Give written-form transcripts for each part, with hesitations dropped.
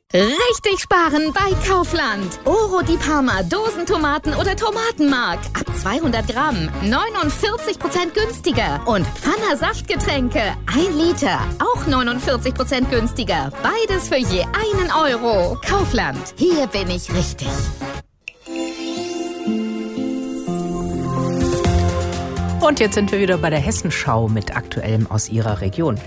Richtig sparen bei Kaufland. Oro di Parma, Dosentomaten oder Tomatenmark. Ab 200 Gramm 49% günstiger. Und Pfanner Saftgetränke 1 Liter. Auch 49% günstiger. Beides für je 1 Euro. Kaufland. Hier bin ich richtig. Und jetzt sind wir wieder bei der Hessenschau mit Aktuellem aus Ihrer Region.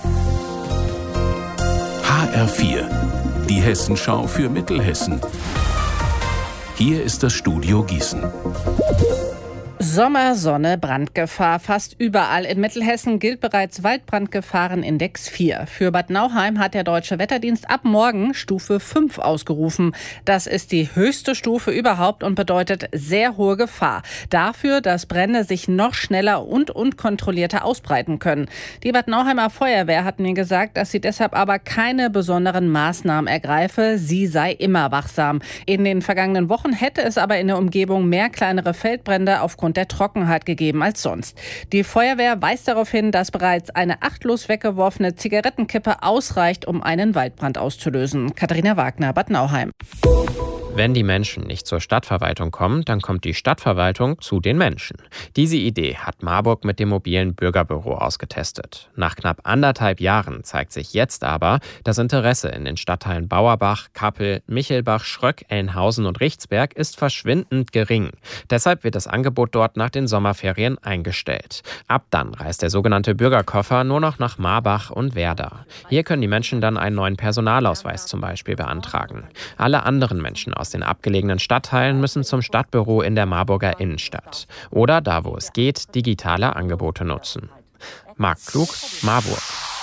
HR4, die Hessenschau für Mittelhessen. Hier ist das Studio Gießen. Sommer, Sonne, Brandgefahr. Fast überall in Mittelhessen gilt bereits Waldbrandgefahrenindex 4. Für Bad Nauheim hat der Deutsche Wetterdienst ab morgen Stufe 5 ausgerufen. Das ist die höchste Stufe überhaupt und bedeutet sehr hohe Gefahr. Dafür, dass Brände sich noch schneller und unkontrollierter ausbreiten können. Die Bad Nauheimer Feuerwehr hat mir gesagt, dass sie deshalb aber keine besonderen Maßnahmen ergreife. Sie sei immer wachsam. In den vergangenen Wochen hätte es aber in der Umgebung mehr kleinere Feldbrände aufgrund der Trockenheit gegeben als sonst. Die Feuerwehr weist darauf hin, dass bereits eine achtlos weggeworfene Zigarettenkippe ausreicht, um einen Waldbrand auszulösen. Katharina Wagner, Bad Nauheim. Wenn die Menschen nicht zur Stadtverwaltung kommen, dann kommt die Stadtverwaltung zu den Menschen. Diese Idee hat Marburg mit dem mobilen Bürgerbüro ausgetestet. Nach knapp 1,5 Jahren zeigt sich jetzt aber das Interesse in den Stadtteilen Bauerbach, Kappel, Michelbach, Schröck, Elnhausen und Richtsberg ist verschwindend gering. Deshalb wird das Angebot dort nach den Sommerferien eingestellt. Ab dann reist der sogenannte Bürgerkoffer nur noch nach Marbach und Werder. Hier können die Menschen dann einen neuen Personalausweis zum Beispiel beantragen. Alle anderen Menschen aus den abgelegenen Stadtteilen müssen zum Stadtbüro in der Marburger Innenstadt. Oder, da wo es geht, digitale Angebote nutzen. Marc Klug, Marburg.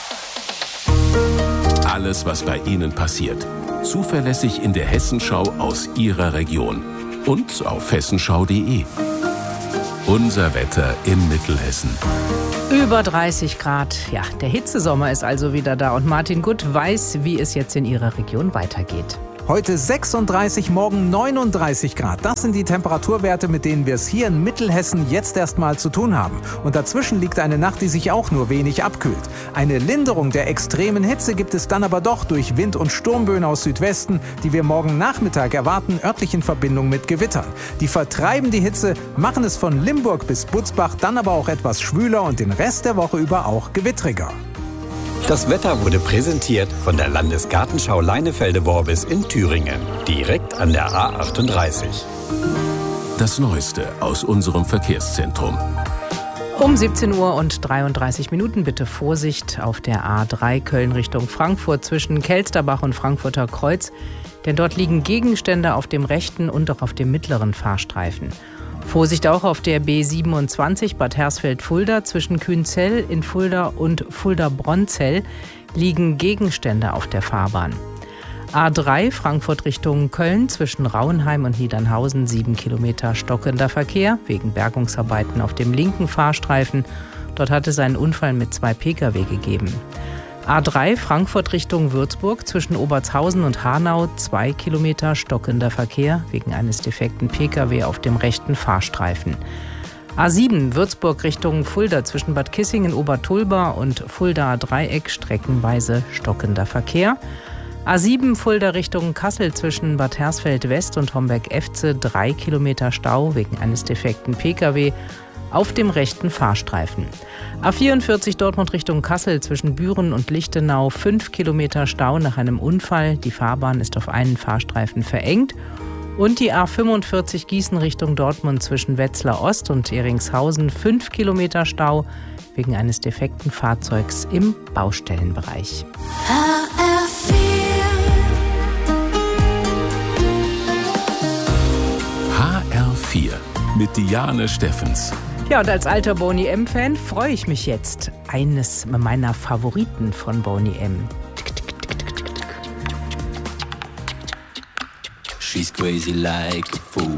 Alles, was bei Ihnen passiert. Zuverlässig in der Hessenschau aus Ihrer Region. Und auf hessenschau.de. Unser Wetter in Mittelhessen. Über 30 Grad. Ja, der Hitzesommer ist also wieder da. Und Martin Gutt weiß, wie es jetzt in Ihrer Region weitergeht. Heute 36, morgen 39 Grad. Das sind die Temperaturwerte, mit denen wir es hier in Mittelhessen jetzt erstmal zu tun haben. Und dazwischen liegt eine Nacht, die sich auch nur wenig abkühlt. Eine Linderung der extremen Hitze gibt es dann aber doch durch Wind- und Sturmböen aus Südwesten, die wir morgen Nachmittag erwarten, örtlich in Verbindung mit Gewittern. Die vertreiben die Hitze, machen es von Limburg bis Butzbach dann aber auch etwas schwüler und den Rest der Woche über auch gewittriger. Das Wetter wurde präsentiert von der Landesgartenschau Leinefelde-Worbis in Thüringen, direkt an der A38. Das Neueste aus unserem Verkehrszentrum. Um 17 Uhr und 33 Minuten bitte Vorsicht auf der A3 Köln Richtung Frankfurt zwischen Kelsterbach und Frankfurter Kreuz, denn dort liegen Gegenstände auf dem rechten und auch auf dem mittleren Fahrstreifen. Vorsicht auch auf der B27 Bad Hersfeld-Fulda zwischen Kühnzell in Fulda und Fulda-Bronzell liegen Gegenstände auf der Fahrbahn. A3 Frankfurt Richtung Köln zwischen Rauenheim und Niedernhausen 7 Kilometer stockender Verkehr wegen Bergungsarbeiten auf dem linken Fahrstreifen. Dort hat es einen Unfall mit 2 Pkw gegeben. A3 Frankfurt Richtung Würzburg zwischen Obertshausen und Hanau 2 Kilometer stockender Verkehr wegen eines defekten Pkw auf dem rechten Fahrstreifen. A7 Würzburg Richtung Fulda zwischen Bad Kissingen, Obertulba und Fulda Dreieck streckenweise stockender Verkehr. A7 Fulda Richtung Kassel zwischen Bad Hersfeld West und Homberg-Efze 3 Kilometer Stau wegen eines defekten Pkw auf dem rechten Fahrstreifen. A44 Dortmund Richtung Kassel zwischen Büren und Lichtenau 5 Kilometer Stau nach einem Unfall. Die Fahrbahn ist auf einen Fahrstreifen verengt. Und die A45 Gießen Richtung Dortmund zwischen Wetzlar Ost und Eringshausen 5 Kilometer Stau wegen eines defekten Fahrzeugs im Baustellenbereich. HR4 mit Diane Steffens. Ja, und als alter Boney M-Fan freue ich mich jetzt. Eines meiner Favoriten von Boney M. She's crazy like a fool.